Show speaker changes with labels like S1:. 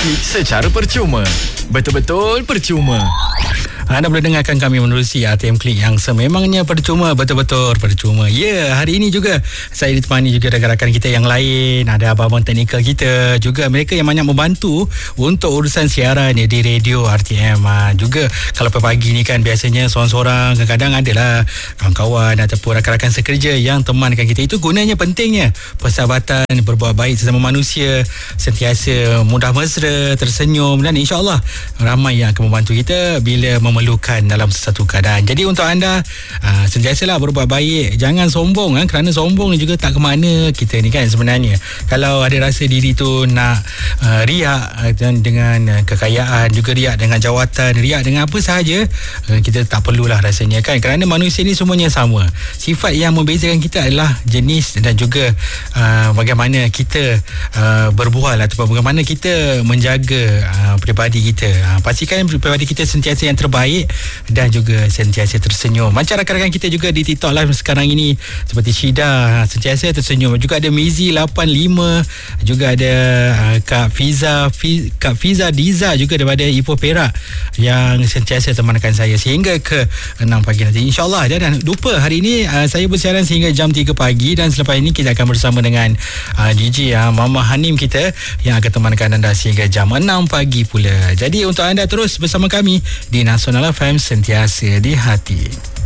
S1: klik secara percuma. Betul-betul percuma.
S2: Anda boleh dengarkan kami menerusi ATM Klik yang sememangnya percuma, betul-betul percuma. Ya, hari ini juga saya ditemani juga rakan-rakan kita yang lain. Ada abang-abang teknikal kita, juga mereka yang banyak membantu untuk urusan siaran di radio RTM. Juga kalau pagi ni kan biasanya seorang-seorang, kadang-kadang adalah kawan-kawan ataupun rakan-rakan sekerja yang temankan kita. Itu gunanya pentingnya persahabatan, berbuat baik sesama manusia, sentiasa mudah mesra, tersenyum, dan insya-Allah ramai yang akan membantu kita bila memerlukan dalam sesuatu keadaan. Jadi untuk anda sentiasalah berbuat baik, jangan sombong kerana sombong ni juga tak ke mana kita ni kan sebenarnya. Kalau ada rasa diri tu nak riak dengan kekayaan, juga riak dengan jawatan, riak dengan apa sahaja, kita tak perlulah rasanya kan, kerana manusia ni semuanya sama. Sifat yang membezakan kita adalah jenis dan juga bagaimana kita berbual ataupun bagaimana kita menjaga peribadi kita. Pastikan peribadi kita sentiasa yang terbaik dan juga sentiasa tersenyum. Macam rakan-rakan kita juga di TikTok live sekarang ini, seperti Syida sentiasa tersenyum. Juga ada Mizi 85, juga ada Kak Fiza Diza juga daripada Ipoh Perak yang sentiasa temankan saya sehingga ke 6 pagi nanti, insyaAllah. Dan lupa hari ini saya bersiaran sehingga jam 3 pagi, dan selepas ini kita akan bersama dengan DJ Mama Hanim kita yang akan temankan anda sehingga jam 6 pagi pula. Jadi untuk anda terus bersama kami di Nasional FM, sentiasa di hati.